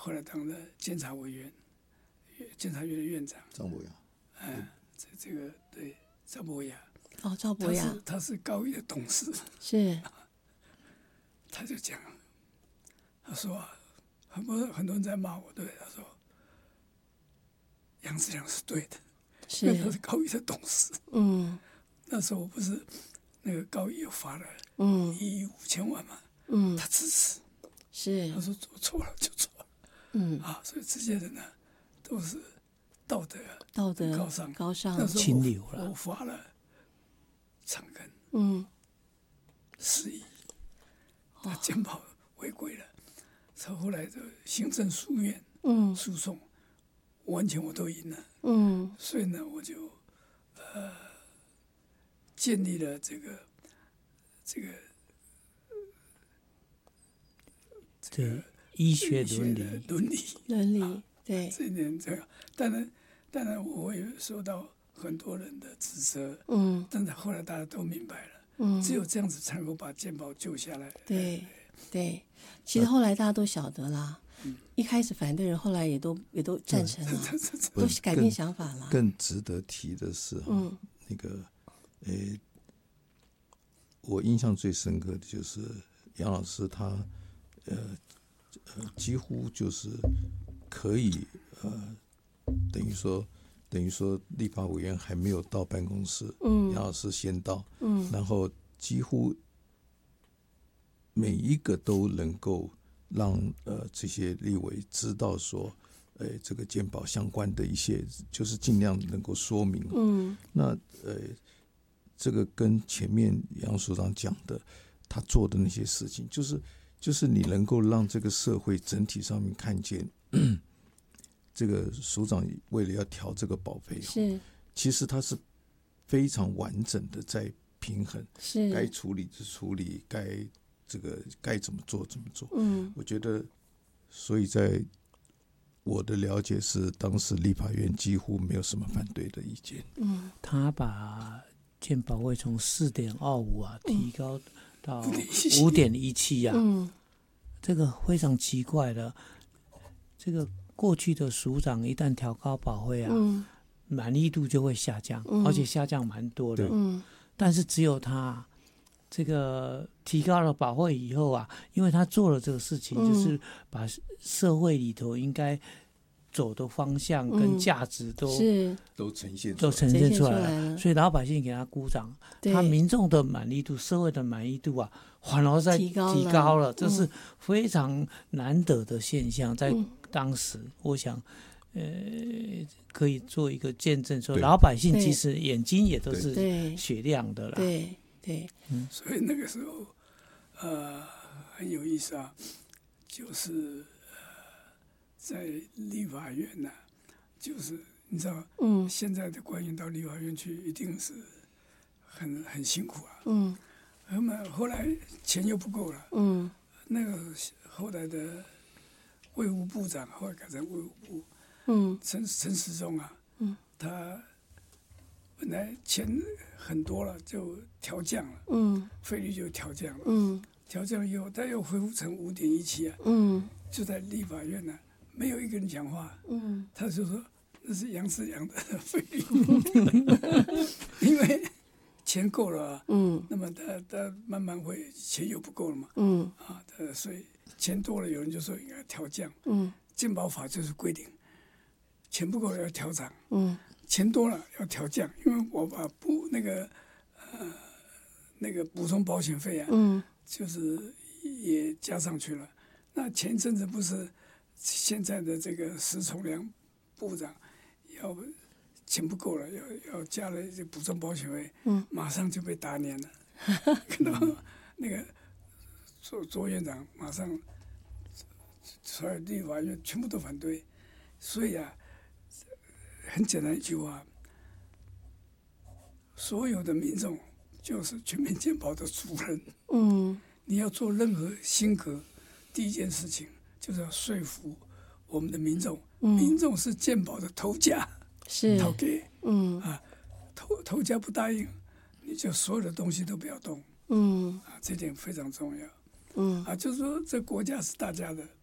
后来当了监察委员，监察院的院长。 张博雅， 这个对赵博雅。 哦，赵博雅， 他是高一的董事。 是。 他就讲，他说啊，很多人在骂我，对，他说杨志良是对的，因为他是高一的董事。那时候我不是那个高一又发了1亿5千万嘛，他支持，是他说做错了就错了，所以这些人呢都是道德高尚，那时候我发了长庚10亿，那健保违规了，后来的行政诉愿诉讼，完全我都赢了，所以呢我就建立了这个医学伦理， 对， 这一点这样。当然我也受到很多人的指责，但是后来大家都明白了，只有这样子才能够把健保救下来。 对，其实后来大家都晓得啦，一开始反对人，后来也都赞成了，都改变想法了。 更值得提的是，那个，我印象最深刻的就是杨老师他，几乎就是可以等于说立法委员还没有到办公室，杨老师先到，然后几乎每一个都能够让这些立委知道说，这个健保相关的一些，就是尽量能够说明。那这个跟前面杨署长讲的，他做的那些事情，就是你能够让这个社会整体上面看见，这个署长为了要调这个保费，其实他是非常完整的在平衡，该处理就处理，该怎么做怎么做。我觉得，所以在我的了解是，当时立法院几乎没有什么反对的意见。 他把健保费从4.25提高到5.17这个非常奇怪的。这个过去的署长一旦调高保费满意度就会下降，而且下降蛮多的。但是只有他这个提高了保费以后因为他做了这个事情，就是把社会里头应该走的方向跟价值都呈现出来了，所以老百姓给他鼓掌，他民众的满意度、社会的满意度反而在提高了，这是非常难得的现象。在当时，我想，可以做一个见证，说老百姓其实眼睛也都是雪亮的啦。 对， 所以那个时候，很有意思就是在立法院就是你知道，现在的官员到立法院去一定是很辛苦后来钱又不够了，那个后来的卫务部长后来改成卫务部，陈时中他本来钱很多了，就调降了，费率就调降了，调降以后他又恢复成5.17就在立法院没有一个人讲话，他就说那是杨志良的费率，因为钱够了那么他慢慢会钱又不够了嘛，所以钱多了有人就说应该调降，健保法就是规定钱不够了要调涨，钱多了要调降，因为我把那个补充保险费就是也加上去了。那前一阵子不是现在的这个石崇良部长要钱不够了，要加了这补充保险费，马上就被打脸了。看到那个卓院长马上，所有立法院全部都反对，所以很简单一句话，所有的民众就是全民健保的主人。你要做任何新革，第一件事情就是要说服我们的民众，民众是健保的头家，头给，头家不答应，你就所有的东西都不要动，这点非常重要，就是说这国家是大家的，